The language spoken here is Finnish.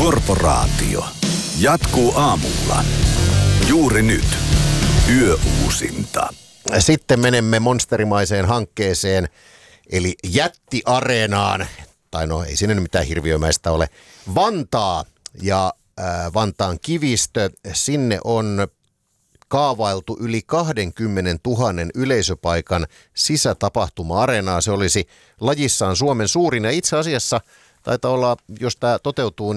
Korporaatio jatkuu aamulla. Juuri nyt. Yöuusinta. Sitten menemme monsterimaiseen hankkeeseen, eli jättiareenaan. Tai no, ei siinä mitään hirviömäistä ole. Vantaa ja Vantaan Kivistö. Sinne on kaavailtu yli 20 000 yleisöpaikan sisätapahtuma-areenaa. Se olisi lajissaan Suomen suurin ja itse asiassa taitaa olla, jos tämä toteutuu,